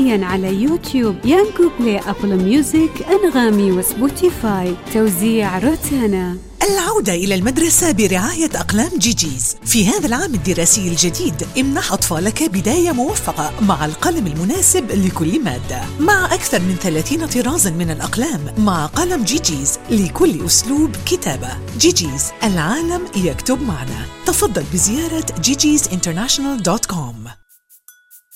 حصرياً على يوتيوب، يانجو بلاي، أبل ميوزك، أنغامي وسبوتيفاي. توزيع روتانا. العودة إلى المدرسة برعاية أقلام جيجيز. في هذا العام الدراسي الجديد امنح أطفالك بداية موفقة مع القلم المناسب لكل مادة، مع أكثر من 30 طرازا من الأقلام، مع قلم جيجيز لكل أسلوب كتابة. جيجيز، العالم يكتب معنا. تفضل بزيارة gigizinternational.com.